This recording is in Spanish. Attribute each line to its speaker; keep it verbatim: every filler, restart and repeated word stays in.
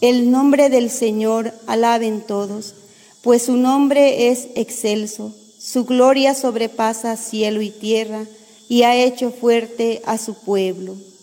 Speaker 1: El nombre del Señor alaben todos, pues su nombre es excelso. Su gloria sobrepasa cielo y tierra, y ha hecho fuerte a su pueblo.